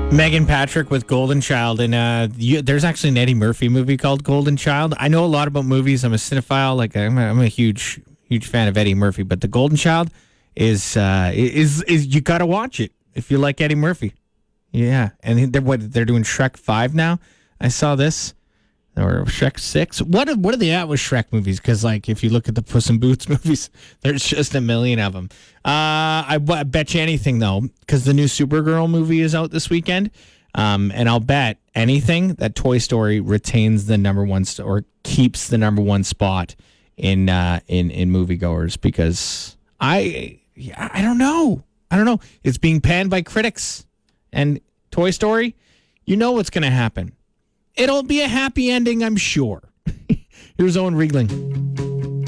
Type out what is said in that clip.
Megan Patrick with Golden Child, and there's actually an Eddie Murphy movie called Golden Child. I know a lot about movies. I'm a cinephile. Like I'm a huge fan of Eddie Murphy. But the Golden Child is you got to watch it if you like Eddie Murphy. Yeah, and they're doing Shrek 5 now. I saw this. Or Shrek 6. What are they at with Shrek movies? Because, like, if you look at the Puss in Boots movies, there's just a million of them. I bet you anything, though, because the new Supergirl movie is out this weekend. And I'll bet anything that Toy Story retains the number one or keeps the number one spot in moviegoers. Because I don't know. It's being panned by critics. And Toy Story, you know what's going to happen. It'll be a happy ending, I'm sure. Here's Owen Riegling.